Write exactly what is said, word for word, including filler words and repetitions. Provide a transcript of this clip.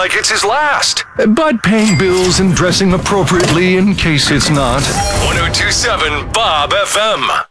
like it's his last. But paying bills and dressing appropriately in case it's not. ten twenty-seven Bob F M.